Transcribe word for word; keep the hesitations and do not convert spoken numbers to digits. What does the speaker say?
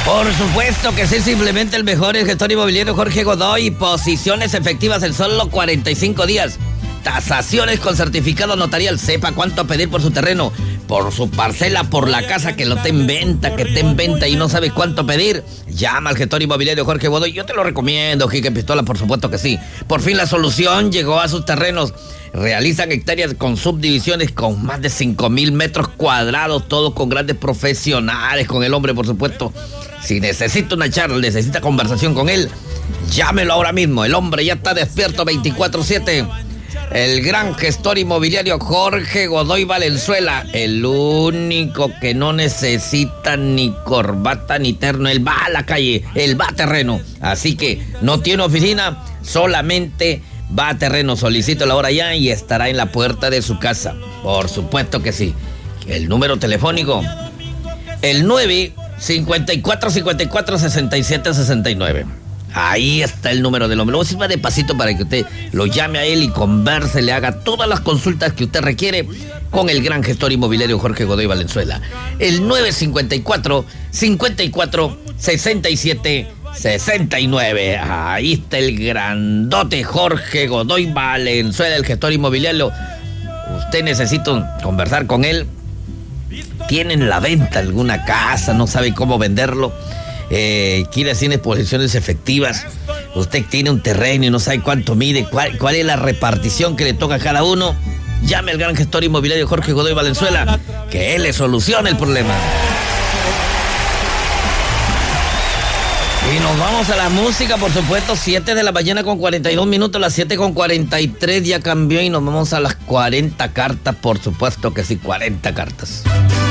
Por supuesto que sí, simplemente el mejor, el gestor inmobiliario Jorge Godoy. Posiciones efectivas en solo cuarenta y cinco días. Tasaciones con certificado notarial. Sepa cuánto pedir por su terreno, por su parcela, por la casa que lo te en venta, que te en venta y no sabe cuánto pedir. Llama al gestor inmobiliario Jorge Godoy. Yo te lo recomiendo, Jique Pistola, por supuesto que sí. Por fin la solución llegó a sus terrenos. Realizan hectáreas con subdivisiones con más de cinco mil metros cuadrados, todo con grandes profesionales, con el hombre, por supuesto. Si necesita una charla, necesita conversación con él, llámelo ahora mismo. El hombre ya está despierto veinticuatro siete. El gran gestor inmobiliario Jorge Godoy Valenzuela, el único que no necesita ni corbata ni terno. Él va a la calle, él va a terreno. Así que no tiene oficina, solamente va a terreno. Solicítelo ahora ya y estará en la puerta de su casa. Por supuesto que sí. El número telefónico, el nueve cincuenta y cuatro cincuenta y cuatro sesenta y siete sesenta y nueve. Ahí está el número del hombre. Lo voy a decir más despacito para que usted lo llame a él y converse, le haga todas las consultas que usted requiere con el gran gestor inmobiliario Jorge Godoy Valenzuela. El nueve cincuenta y cuatro cincuenta y cuatro sesenta y siete sesenta y nueve. Ahí está el grandote Jorge Godoy Valenzuela, el gestor inmobiliario. Usted necesita conversar con él. Tiene en la venta alguna casa, no sabe cómo venderlo. Eh, quiere hacer exposiciones efectivas. Usted tiene un terreno y no sabe cuánto mide, cuál, cuál es la repartición que le toca a cada uno. Llame al gran gestor inmobiliario Jorge Godoy Valenzuela, que él le solucione el problema. Y nos vamos a la música, por supuesto. siete de la mañana con cuarenta y dos minutos, las siete con cuarenta y tres ya cambió y nos vamos a las cuarenta cartas, por supuesto que sí, cuarenta cartas.